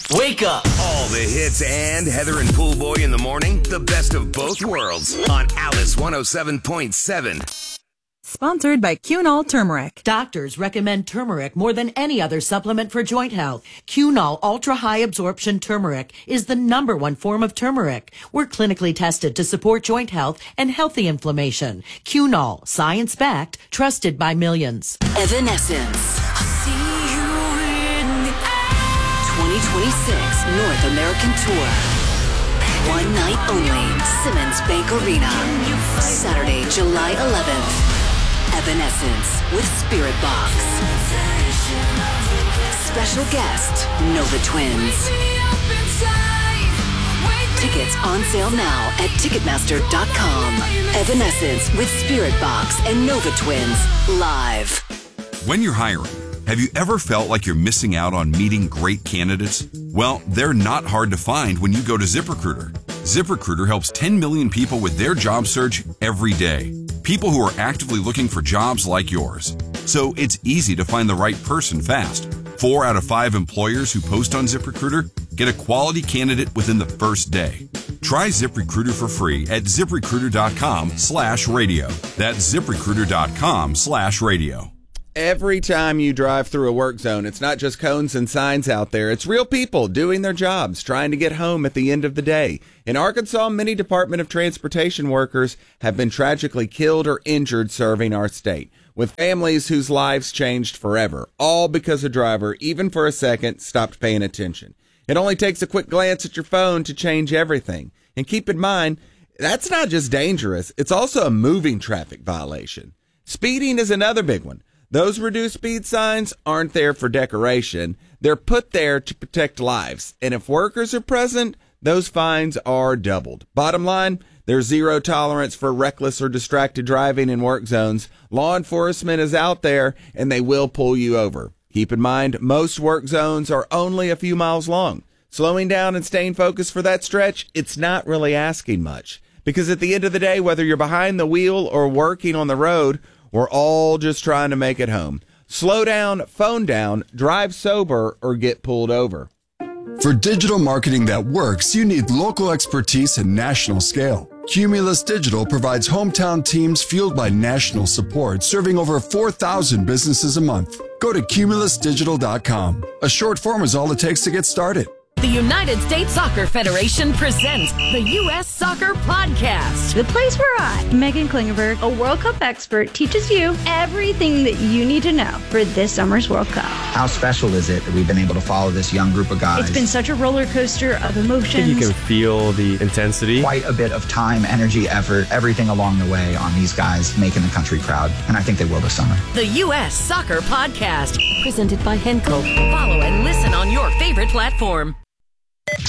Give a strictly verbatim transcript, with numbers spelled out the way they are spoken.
Wake up! All the hits and Heather and Pool Boy in the morning. The best of both worlds on Alice one oh seven point seven. Sponsored by Cunol Turmeric. Doctors recommend turmeric more than any other supplement for joint health. Cunol Ultra High Absorption Turmeric is the number one form of turmeric. We're clinically tested to support joint health and healthy inflammation. Cunol, science-backed, trusted by millions. Evanescence. twenty twenty-six North American Tour. One night only, Simmons Bank Arena. Saturday, July eleventh. Evanescence with Spirit Box. Special guest, Nova Twins. Tickets on sale now at Ticketmaster dot com. Evanescence with Spirit Box and Nova Twins live. When you're hiring, have you ever felt like you're missing out on meeting great candidates? Well, they're not hard to find when you go to ZipRecruiter. ZipRecruiter helps ten million people with their job search every day. People who are actively looking for jobs like yours. So it's easy to find the right person fast. Four out of five employers who post on ZipRecruiter get a quality candidate within the first day. Try ZipRecruiter for free at ZipRecruiter.com slash radio. That's ZipRecruiter.com slash radio. Every time you drive through a work zone, it's not just cones and signs out there. It's real people doing their jobs, trying to get home at the end of the day. In Arkansas, many Department of Transportation workers have been tragically killed or injured serving our state, with families whose lives changed forever, all because a driver, even for a second, stopped paying attention. It only takes a quick glance at your phone to change everything. And keep in mind, that's not just dangerous, it's also a moving traffic violation. Speeding is another big one. Those reduced speed signs aren't there for decoration. They're put there to protect lives. And if workers are present, those fines are doubled. Bottom line, there's zero tolerance for reckless or distracted driving in work zones. Law enforcement is out there, and they will pull you over. Keep in mind, most work zones are only a few miles long. Slowing down and staying focused for that stretch, it's not really asking much. Because at the end of the day, whether you're behind the wheel or working on the road, we're all just trying to make it home. Slow down, phone down, drive sober, or get pulled over. For digital marketing that works, you need local expertise and national scale. Cumulus Digital provides hometown teams fueled by national support, serving over four thousand businesses a month. Go to Cumulus Digital dot com. A short form is all it takes to get started. The United States Soccer Federation presents the U S Soccer Podcast. The place where I, Megan Klingenberg, a World Cup expert, teaches you everything that you need to know for this summer's World Cup. How special is it that we've been able to follow this young group of guys? It's been such a roller coaster of emotions. You can feel the intensity. Quite a bit of time, energy, effort, everything along the way on these guys making the country proud. And I think they will this summer. The U S Soccer Podcast, presented by Henkel. Follow and listen on your favorite platform.